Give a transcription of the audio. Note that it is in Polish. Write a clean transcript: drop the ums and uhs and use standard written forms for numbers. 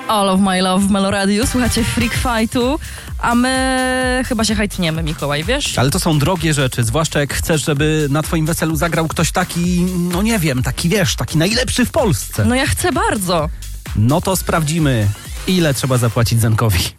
All of My Love w Meloradiu. Słuchacie Freak Fightu, a my chyba się hajtniemy, Mikołaj, wiesz? Ale to są drogie rzeczy, zwłaszcza jak chcesz, żeby na twoim weselu zagrał ktoś taki, no nie wiem, taki wiesz, taki najlepszy w Polsce. No ja chcę bardzo. No to sprawdzimy, ile trzeba zapłacić Zenkowi.